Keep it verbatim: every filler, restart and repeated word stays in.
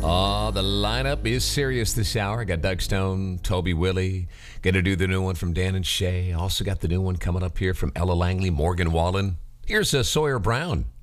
Oh, the lineup is serious this hour. Got Doug Stone, Toby Willie. Gonna do the new one from Dan and Shay. Also got the new one coming up here from Ella Langley, Morgan Wallen. Here's uh, Sawyer Brown.